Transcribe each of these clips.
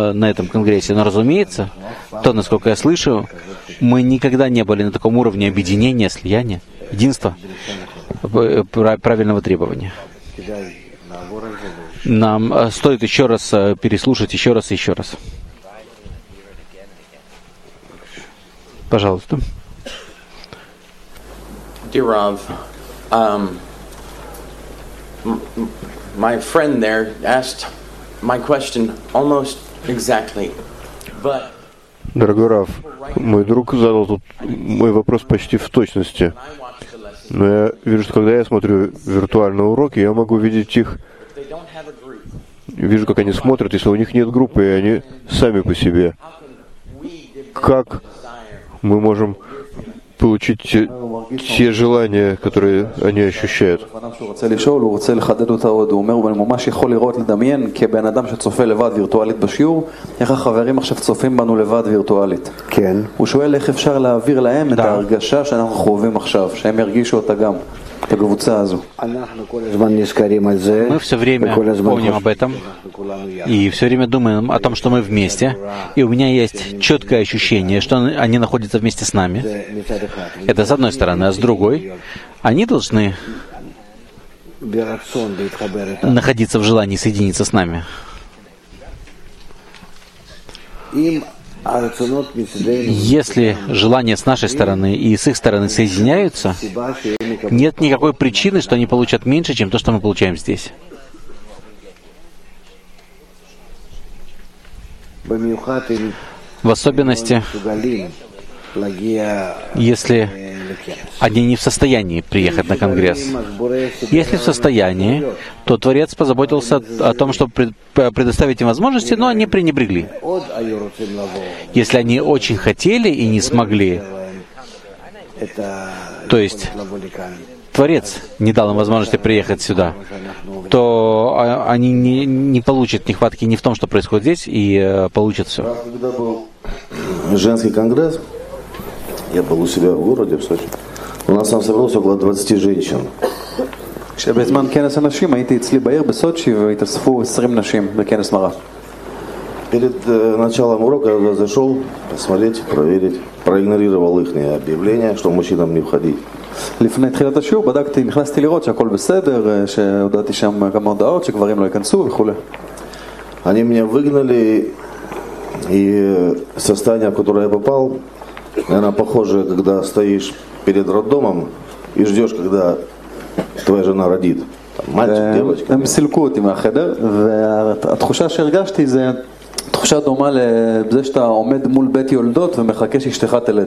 на этом конгрессе. Но, разумеется, то, насколько я слышу, мы никогда не были на таком уровне объединения, слияния, единства, правильного требования. Нам стоит еще раз переслушать, еще раз и еще раз. Пожалуйста. Dear Rav, my friend there asked my question almost exactly, but... Дорогой Рав, мой друг задал тут мой вопрос почти в точности. Но я вижу, что когда я смотрю виртуальные уроки, я могу видеть их, вижу, как они смотрят, если у них нет группы, и они сами по себе. Как мы можем получить те желания, которые они ощущают? Мы все время помним об этом и все время думаем о том, что мы вместе. И у меня есть четкое ощущение, что они находятся вместе с нами. Это с одной стороны. А с другой, они должны находиться в желании соединиться с нами. Если желания с нашей стороны и с их стороны соединяются, нет никакой причины, что они получат меньше, чем то, что мы получаем здесь. В особенности, если они не в состоянии приехать на Конгресс. Если в состоянии, то Творец позаботился о том, чтобы предоставить им возможности, но они пренебрегли. Если они очень хотели и не смогли, то есть Творец не дал им возможности приехать сюда, то они не получат нехватки ни в том, что происходит здесь, и получат все. Когда был женский конгресс, я был у себя в городе, в Сочи. У нас там собралось около 20 женщин. כשבזמן כנס הנשים הייתי אצלי בעיר בסוצ'י והתאספו 20 נשים בכנס מראה. Перед началом урока я зашел посмотреть, проверить, проигнорировал их объявление, что мужчинам не входить. לפני תחילת השיעור נכנסתי לראות שהכל בסדר, שהודעתי שם כמה הודעות שגברים לא ייכנסו וכו'. Они меня выгнали, и состояние, в которое я попал, наверное, похоже, когда стоишь перед роддомом и ждешь, когда твоя жена родит. Мальчик, девочка. הם סילקו אותי מהחדר, והתחושה שהרגשתי זה תחושה דומה לזה שאתה עומד מול בית יולדות ומחכה שאשתך תלד.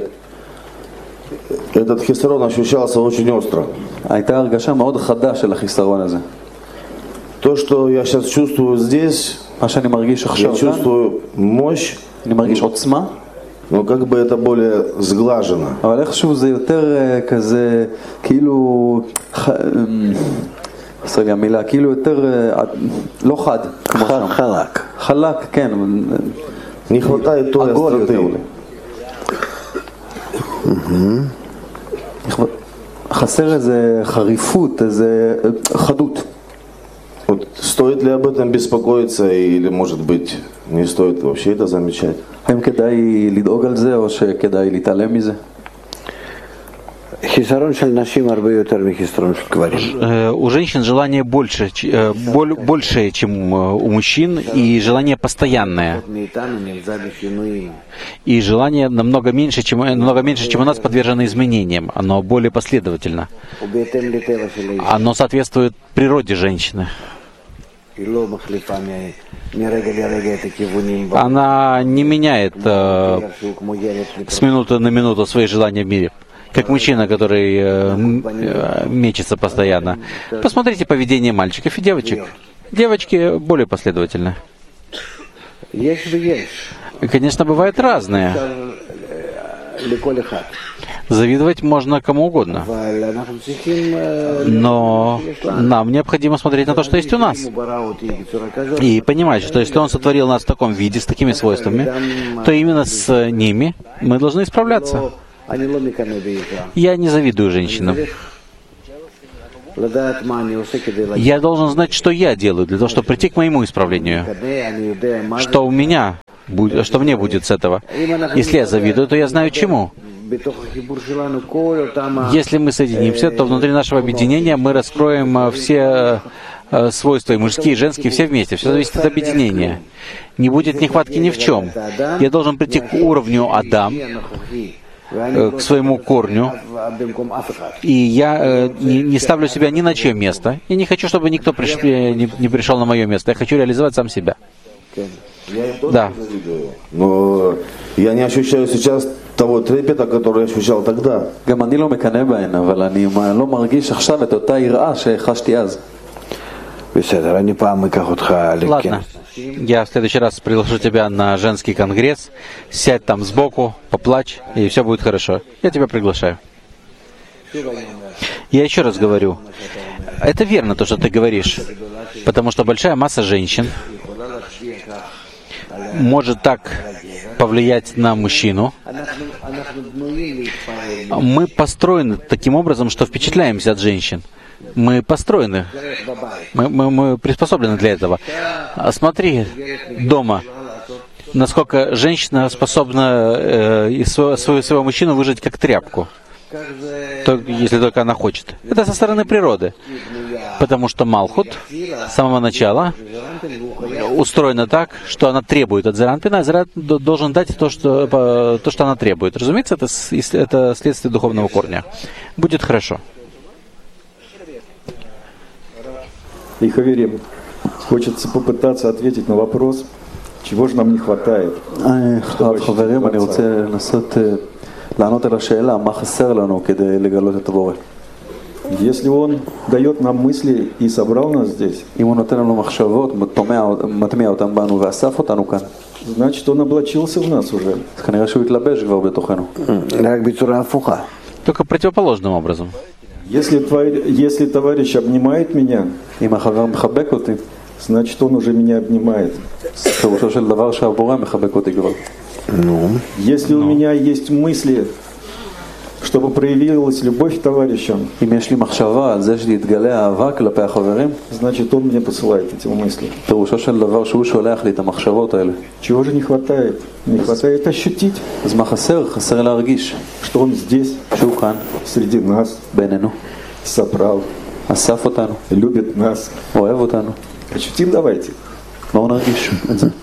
Этот хисарон ощущался очень остро. הייתה הרגשה מאוד חדה של החיסרון הזה. То, что я сейчас чувствую здесь, מה שאני מרגיש עכשיו, я чувствую мощь, אני מרגיש עוצמה, но как бы это более сглажено. אבל איכשהו זה יותר כזה, כאילו, חסר לי המילה, כאילו יותר, לא חד, חלק. חלק, כן. Не хватает той остроты. חסר איזה חריפות, איזה חדות. Вот стоит ли об этом беспокоиться, или, может быть, не стоит вообще это замечать? האם כדאי לדאוג על זה, או שכדאי להתעלם מזה? У женщин желание больше, чем у мужчин, и желание постоянное. И желание намного меньше, чем у нас, подвержено изменениям. Оно более последовательно. Оно соответствует природе женщины. Она не меняет с минуты на минуту свои желания в мире, как мужчина, который мечется постоянно. Посмотрите поведение мальчиков и девочек. Девочки более последовательны. Конечно, бывают разные. Завидовать можно кому угодно. Но нам необходимо смотреть на то, что есть у нас. И понимать, что если Он сотворил нас в таком виде, с такими свойствами, то именно с ними мы должны исправляться. Я не завидую женщинам. Я должен знать, что я делаю для того, чтобы прийти к моему исправлению. Что у меня что мне будет с этого. Если я завидую, то я знаю чему. Если мы соединимся, то внутри нашего объединения мы раскроем все свойства, и мужские, и женские, все вместе. Все зависит от объединения. Не будет нехватки ни в чем. Я должен прийти к уровню Адам, к своему корню, и я не ставлю себя ни на чье место. Я не хочу, чтобы никто не пришел на мое место. Я хочу реализовать сам себя. Да. Но я не ощущаю сейчас того трепета, который я ощущал тогда. גם אני לא מקנא בהן, אבל אני לא מרגיש עכשיו את אותה יראה שהחשתי אז. Ладно. Я в следующий раз приглашу тебя на женский конгресс. Сядь там сбоку, поплачь, и все будет хорошо. Я тебя приглашаю. Я еще раз говорю. Это верно, то, что ты говоришь. Потому что большая масса женщин может так повлиять на мужчину. Мы построены таким образом, что впечатляемся от женщин. Мы построены, мы приспособлены для этого. Смотри дома, насколько женщина способна своего мужчину выжать как тряпку, если только она хочет. Это со стороны природы. Потому что Малхут с самого начала устроена так, что она требует от Зеранпина, а Зеранпин должен дать то, что она требует. Разумеется, это следствие духовного корня. Будет хорошо. И Хаверим, хочется попытаться ответить на вопрос, чего же нам не хватает. חברים, אני רוצה לנסות לענות על השאלה, מה חסר לנו כדי לגלות את הבורא. Если он дает нам мысли и собрал нас здесь, אם הוא נותן לנו מחשבות, מטמיע אותם בנו ואסף אותנו כאן, значит, он облачился в нас уже. אז כנראה שהוא התלבש כבר בתוכנו. Только противоположным образом. Если товарищ обнимает меня, אם החבר מחבק אותי, значит, он уже меня обнимает. פירושו של דבר שהבורא מחבק אותי כבר. Если у меня есть мысли, чтобы проявилась любовь к товарищам, אם יש לי מחשבה על זה שיתגלה אהבה כלפי החברים, значит, он мне посылает эти мысли. פירושו של דבר שהוא שולח לי את המחשבות האלה. Чего же не хватает? Не хватает ощутить, אז מה חסר? חסר להרגיש что он здесь, שהוא כאן, среди нас, בינינו, собрал, אסף אותנו, любит нас. אוהב אותנו. Ощутим давайте. בואו נרגיש את זה.